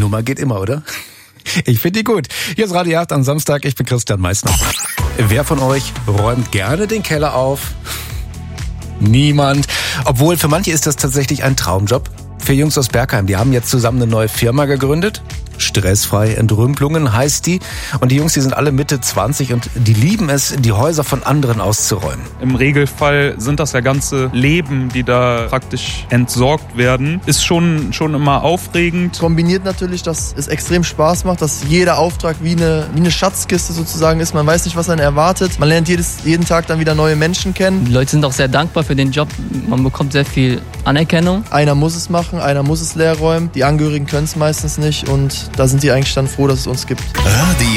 Nummer geht immer, oder? Ich finde die gut. Hier ist Radio 8 am Samstag. Ich bin Christian Meissner. Wer von euch räumt gerne den Keller auf? Niemand. Obwohl, für manche ist das tatsächlich ein Traumjob. Für Jungs aus Bergheim, die haben jetzt zusammen eine neue Firma gegründet. Stressfrei Entrümpelungen heißt die. Und die Jungs, die sind alle Mitte 20 und die lieben es, die Häuser von anderen auszuräumen. Im Regelfall sind das ja ganze Leben, die da praktisch entsorgt werden. Ist schon immer aufregend. Kombiniert natürlich, dass es extrem Spaß macht, dass jeder Auftrag wie eine Schatzkiste sozusagen ist. Man weiß nicht, was einen erwartet. Man lernt jeden Tag dann wieder neue Menschen kennen. Die Leute sind auch sehr dankbar für den Job. Man bekommt sehr viel Anerkennung. Einer muss es machen, einer muss es leer räumen. Die Angehörigen können es meistens nicht und da sind die eigentlich dann froh, dass es uns gibt.